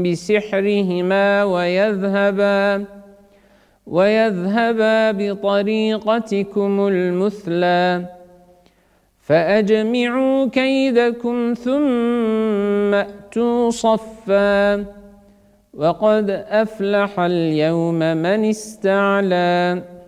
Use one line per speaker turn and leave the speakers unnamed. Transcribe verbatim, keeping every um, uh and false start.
بسحرهما ويذهبا ويذهبا بطريقتكم المثلى فأجمعوا كيدكم ثم أتوا صفا وقد أفلح اليوم من استعلى